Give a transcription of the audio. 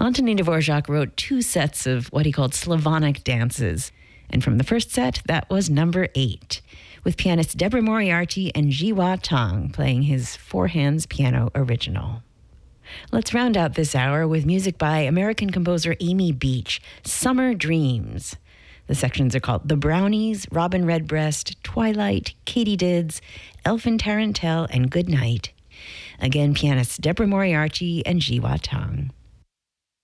Antonin Dvorak wrote 2 sets of what he called Slavonic dances. And from the first set, that was number 8, with pianists Deborah Moriarty and Ji-Hwa Tang playing his 4-hands piano original. Let's round out this hour with music by American composer Amy Beach, Summer Dreams. The sections are called The Brownies, Robin Redbreast, Twilight, Katydids, Elfin Tarantelle, and Good Night. Again, pianists Deborah Moriarty and Ji-Hwa Tang.